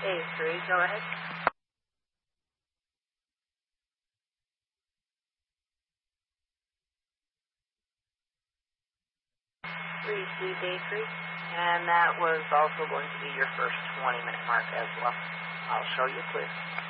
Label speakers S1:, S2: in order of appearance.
S1: Day 3, go ahead. Received day 3, and that was also going to be your first 20-minute mark as well. I'll show you clear.